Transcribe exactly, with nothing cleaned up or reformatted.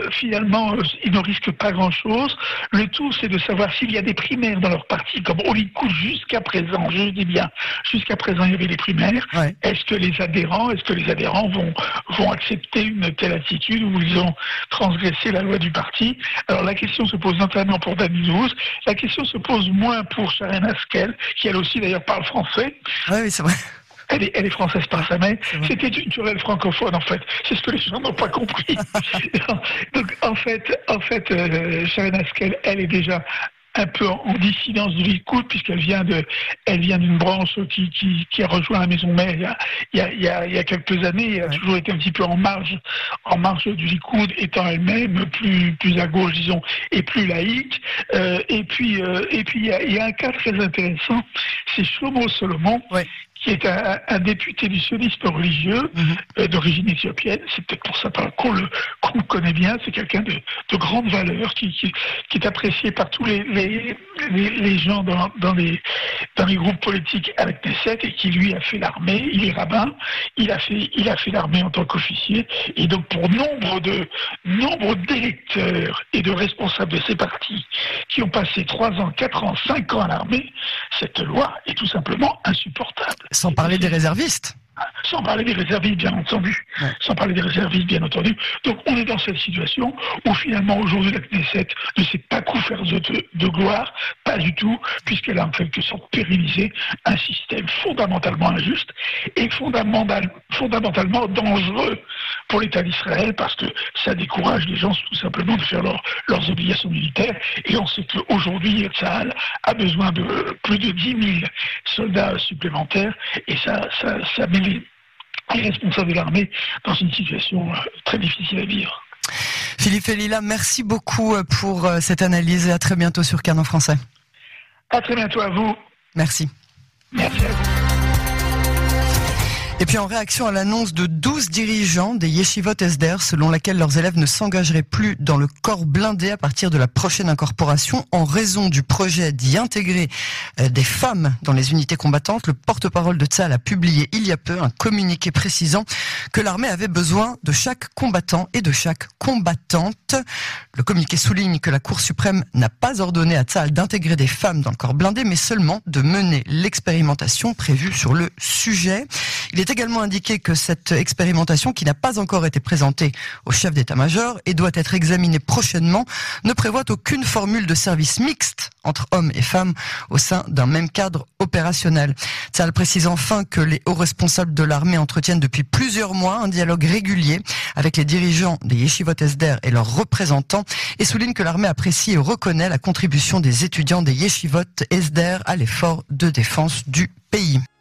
euh, finalement, euh, ils ne risquent pas grand-chose. Le tout, c'est de savoir s'il y a des primaires dans leur parti, comme au Likoud jusqu'à présent, je dis bien, jusqu'à présent, il y avait des primaires. Ouais. Est-ce que les adhérents, est-ce que les adhérents vont, vont accepter une telle attitude où ils ont transgressé la loi du parti? Alors la question se pose notamment pour Dani Louze. La question se pose moins pour Sharon Haskel, qui elle aussi d'ailleurs parle français. Ouais, oui, c'est vrai. Elle est, elle est française par sa mère. C'est vrai. C'était une querelle francophone, en fait. C'est ce que les gens n'ont pas compris. Donc, en fait, en fait, euh, Sharon Haskel, elle est déjà un peu en, en dissidence du Likoud, puisqu'elle vient de, elle vient d'une branche qui, qui, qui a rejoint la maison mère il y a, il y a, il y a, il y a quelques années. Elle a Ouais. toujours été un petit peu en marge, en marge du Likoud, étant elle-même plus, plus à gauche, disons, et plus laïque. Euh, et puis, euh, et puis, il y, a, il y a un cas très intéressant, c'est Shlomo Solomon. Ouais. Qui est un, un député du sionisme religieux Mhm. euh, d'origine éthiopienne. C'est peut-être pour ça qu'on le, qu'on le connaît bien. C'est quelqu'un de, de grande valeur qui, qui, qui est apprécié par tous les, les, les, les gens dans, dans, les, dans les groupes politiques à la Knesset et qui, lui, a fait l'armée. Il est rabbin. Il a fait, il a fait l'armée en tant qu'officier. Et donc, pour nombre de nombre d'électeurs et de responsables de ces partis qui ont passé trois ans, quatre ans, cinq ans à l'armée, cette loi est tout simplement insupportable. Sans parler des réservistes. Sans parler des réservistes, bien entendu. Ouais. Sans parler des réservistes, bien entendu. Donc, on est dans cette situation où, finalement, aujourd'hui, la Knesset ne sait pas quoi faire de, de gloire, pas du tout, puisqu'elle a en quelque sorte pérennisé un système fondamentalement injuste et fondamental, fondamentalement dangereux pour l'État d'Israël, parce que ça décourage les gens tout simplement de faire leur, leurs obligations militaires. Et on sait qu'aujourd'hui, Tsahal a besoin de plus de dix mille soldats supplémentaires, et ça, ça, ça met les, les responsables de l'armée dans une situation euh, très difficile à vivre. Philippe Elila, merci beaucoup pour cette analyse et à très bientôt sur Canon Français. À très bientôt à vous. Merci. Merci à vous. Et puis en réaction à l'annonce de douze dirigeants des yeshivot S D R selon laquelle leurs élèves ne s'engageraient plus dans le corps blindé à partir de la prochaine incorporation en raison du projet d'y intégrer des femmes dans les unités combattantes, le porte-parole de Tsahal a publié il y a peu un communiqué précisant que l'armée avait besoin de chaque combattant et de chaque combattante. Le communiqué souligne que la Cour suprême n'a pas ordonné à Tsahal d'intégrer des femmes dans le corps blindé, mais seulement de mener l'expérimentation prévue sur le sujet. Il est également indiqué que cette expérimentation, qui n'a pas encore été présentée au chef d'état-major et doit être examinée prochainement, ne prévoit aucune formule de service mixte entre hommes et femmes au sein d'un même cadre opérationnel. Tsahal précise enfin que les hauts responsables de l'armée entretiennent depuis plusieurs mois un dialogue régulier avec les dirigeants des yeshivot S D R et leurs représentants et souligne que l'armée apprécie et reconnaît la contribution des étudiants des yeshivot S D R à l'effort de défense du pays.